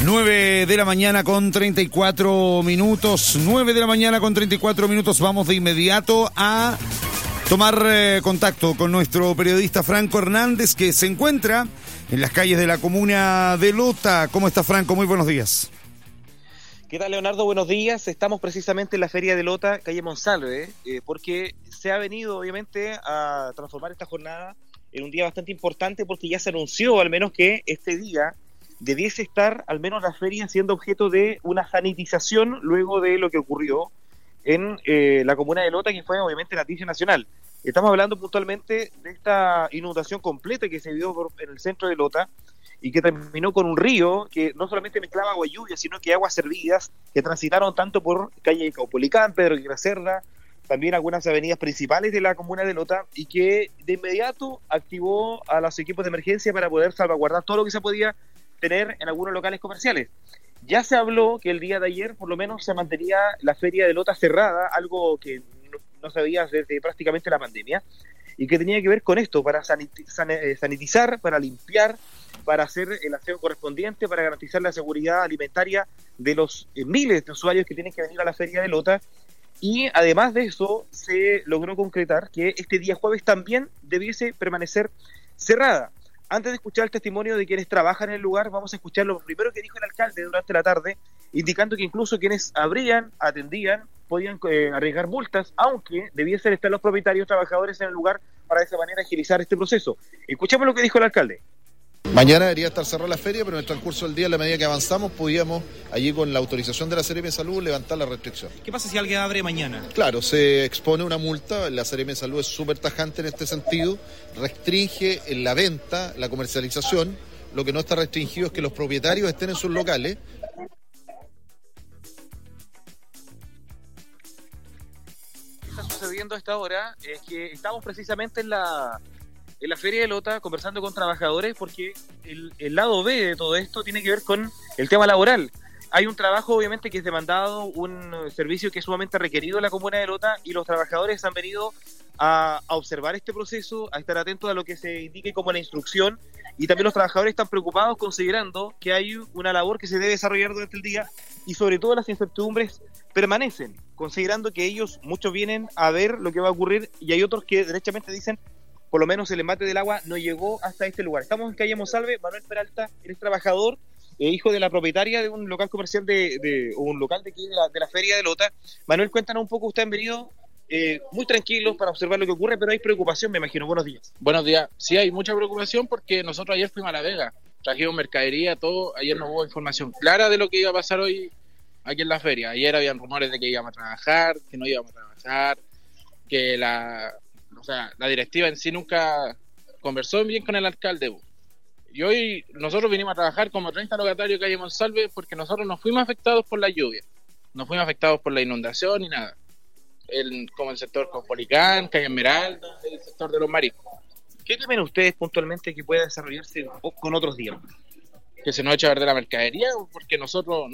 9 de la mañana con 34 minutos. 9 de la mañana con 34 minutos. Vamos de inmediato a tomar contacto con nuestro periodista Franco Hernández, que se encuentra en las calles de la comuna de Lota. ¿Cómo está, Franco? Muy buenos días. ¿Qué tal, Leonardo? Buenos días. Estamos precisamente en la Feria de Lota, calle Monsalve, porque se ha venido, obviamente, a transformar esta jornada en un día bastante importante, porque ya se anunció, al menos, que este día debiese estar, al menos la feria, siendo objeto de una sanitización luego de lo que ocurrió en la comuna de Lota, que fue, obviamente, noticia nacional. Estamos hablando puntualmente de esta inundación completa que se dio en el centro de Lota, y que terminó con un río que no solamente mezclaba agua y lluvia, sino que aguas servidas que transitaron tanto por calle Caupolicán, Pedro Aguirre Cerda, también algunas avenidas principales de la comuna de Lota, y que de inmediato activó a los equipos de emergencia para poder salvaguardar todo lo que se podía tener en algunos locales comerciales. Ya se habló que el día de ayer por lo menos se mantenía la feria de Lota cerrada, algo que no se veía desde prácticamente la pandemia, y que tenía que ver con esto, para sanitizar, para limpiar, para hacer el aseo correspondiente, para garantizar la seguridad alimentaria de los miles de usuarios que tienen que venir a la feria de Lota. Y además de eso, se logró concretar que este día jueves también debiese permanecer cerrada. Antes de escuchar el testimonio de quienes trabajan en el lugar, vamos a escuchar lo primero que dijo el alcalde durante la tarde, indicando que incluso quienes atendían, podían arriesgar multas, aunque debiesen estar los propietarios trabajadores en el lugar para de esa manera agilizar este proceso. Escuchemos lo que dijo el alcalde. Mañana debería estar cerrada la feria, pero en el transcurso del día, a la medida que avanzamos, podíamos, allí con la autorización de la Seremi de Salud, levantar la restricción. ¿Qué pasa si alguien abre mañana? Claro, se expone una multa, la Seremi de Salud es súper tajante en este sentido, restringe la venta, la comercialización, lo que no está restringido es que los propietarios estén en sus locales. ¿Qué está sucediendo a esta hora? Es que estamos precisamente en la Feria de Lota conversando con trabajadores, porque el lado B de todo esto tiene que ver con el tema laboral. Hay un trabajo obviamente que es demandado, un servicio que es sumamente requerido en la comuna de Lota, y los trabajadores han venido a observar este proceso, a estar atentos a lo que se indique como la instrucción, y también los trabajadores están preocupados considerando que hay una labor que se debe desarrollar durante el día, y sobre todo las incertidumbres permanecen, considerando que muchos vienen a ver lo que va a ocurrir, y hay otros que derechamente dicen por lo menos el embate del agua no llegó hasta este lugar. Estamos en calle Monsalve. Manuel Peralta, eres trabajador, hijo de la propietaria de un local comercial un local de aquí de la Feria de Lota. Manuel, cuéntanos un poco, ustedes han venido muy tranquilos para observar lo que ocurre, pero hay preocupación, me imagino. Buenos días. Buenos días. Sí, hay mucha preocupación porque nosotros ayer fuimos a La Vega, trajimos mercadería, todo. Ayer no hubo información clara de lo que iba a pasar hoy aquí en la feria. Ayer habían rumores de que íbamos a trabajar, que no íbamos a trabajar, que la directiva en sí nunca conversó bien con el alcalde. Y hoy nosotros vinimos a trabajar como 30 locatarios calle Monsalve, porque nosotros no fuimos afectados por la lluvia, no fuimos afectados por la inundación ni nada. Como el sector Caupolicán, calle Esmeralda, el sector de los mariscos. ¿Qué temen ustedes puntualmente que pueda desarrollarse con otros días? Que se nos eche a perder la mercadería, porque nosotros